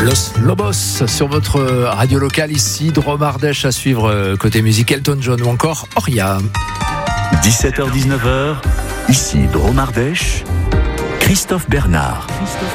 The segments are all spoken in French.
Los Lobos sur votre radio locale ici, Drôme Ardèche à suivre côté musique Elton John ou encore Oria. 17h-19h, ici Drôme Ardèche, Christophe Bernard.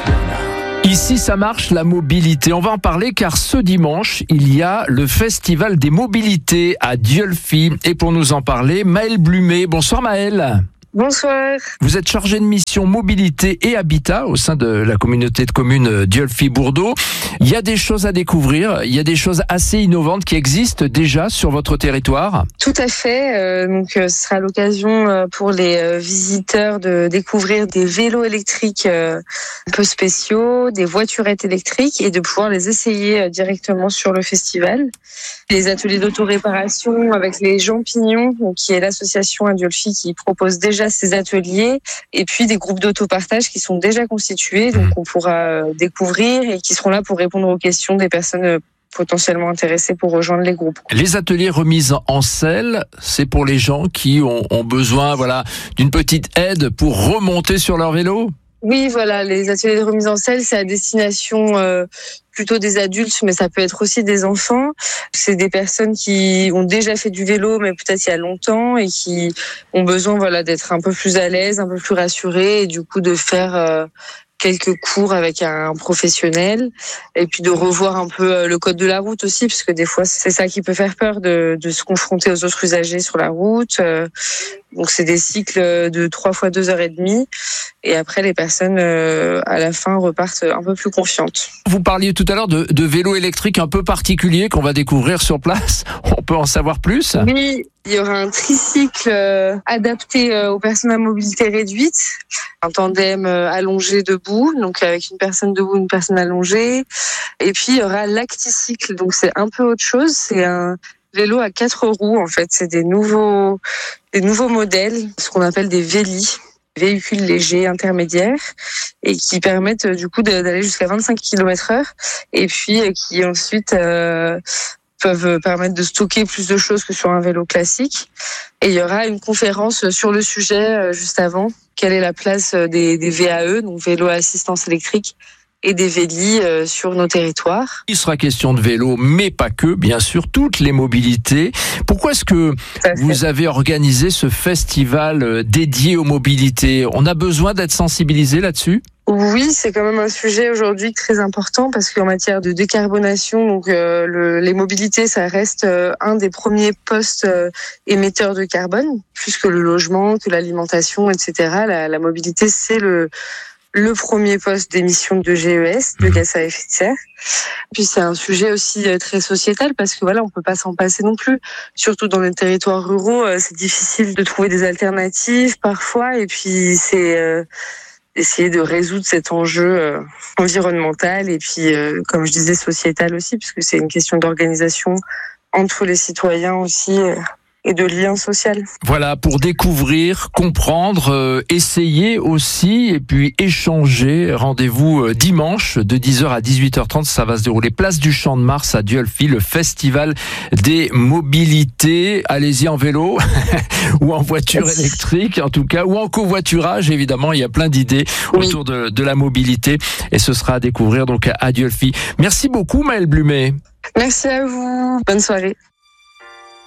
Ici, ça marche, la mobilité. On va en parler car ce dimanche, il y a le Festival des mobilités à Dieulfi. Et pour nous en parler, Maëlle Blumet. Bonsoir Maëlle. Bonsoir. Vous êtes chargée de mission mobilité et habitat au sein de la communauté de communes Dieulfi-Bourdeaux. Il y a des choses à découvrir, il y a des choses assez innovantes qui existent déjà sur votre territoire. Tout à fait. Ce sera l'occasion pour les visiteurs de découvrir des vélos électriques un peu spéciaux, des voiturettes électriques et de pouvoir les essayer directement sur le festival. Les ateliers d'autoréparation avec les Champignons, qui est l'association à Dieulfi qui propose déjà ces ateliers, et puis des groupes d'autopartage qui sont déjà constitués, donc on pourra découvrir et qui seront là pour répondre aux questions des personnes potentiellement intéressées pour rejoindre les groupes. Les ateliers remises en selle, c'est pour les gens qui ont besoin d'une petite aide pour remonter sur leur vélo ? Oui, voilà, les ateliers de remise en selle, c'est à destination plutôt des adultes, mais ça peut être aussi des enfants. C'est des personnes qui ont déjà fait du vélo, mais peut-être il y a longtemps, et qui ont besoin d'être un peu plus à l'aise, un peu plus rassurés, et du coup de faire quelques cours avec un professionnel, et puis de revoir un peu le code de la route aussi, parce que des fois c'est ça qui peut faire peur, de se confronter aux autres usagers sur la route. Donc c'est des cycles de 3 fois 2h30, et après les personnes à la fin repartent un peu plus confiantes. Vous parliez tout à l'heure de vélos électriques un peu particuliers qu'on va découvrir sur place. On peut en savoir plus ? Oui, il y aura un tricycle adapté aux personnes à mobilité réduite, un tandem allongé debout, donc avec une personne debout, une personne allongée. Et puis il y aura l'acticycle, donc c'est un peu autre chose, c'est un vélo à 4 roues en fait, c'est des nouveaux modèles, ce qu'on appelle des vélis, véhicules légers intermédiaires, et qui permettent du coup d'aller jusqu'à 25 km/h, et puis qui ensuite peuvent permettre de stocker plus de choses que sur un vélo classique. Et il y aura une conférence sur le sujet juste avant. Quelle est la place des VAE, donc vélo à assistance électrique, et des vélis sur nos territoires. Il sera question de vélo, mais pas que, bien sûr, toutes les mobilités. Pourquoi est-ce que vous avez organisé ce festival dédié aux mobilités ? On a besoin d'être sensibilisé là-dessus ? Oui, c'est quand même un sujet aujourd'hui très important, parce qu'en matière de décarbonation, donc les mobilités, ça reste un des premiers postes émetteurs de carbone, plus que le logement, que l'alimentation, etc. La mobilité, c'est le premier poste d'émission de GES, de gaz à effet de serre. Puis c'est un sujet aussi très sociétal, parce que on peut pas s'en passer non plus. Surtout dans les territoires ruraux, c'est difficile de trouver des alternatives parfois, et puis c'est essayer de résoudre cet enjeu environnemental, et puis comme je disais sociétal aussi, puisque c'est une question d'organisation entre les citoyens aussi, et de lien social. Voilà, pour découvrir, comprendre, essayer aussi, et puis échanger. Rendez-vous dimanche de 10h à 18h30. Ça va se dérouler place du Champ de Mars à Dieulfi, le festival des mobilités. Allez-y en vélo ou en voiture électrique, en tout cas, ou en covoiturage. Évidemment, il y a plein d'idées autour de la mobilité, et ce sera à découvrir donc à Dieulfi. Merci beaucoup Maëlle Blumet. Merci à vous. Bonne soirée.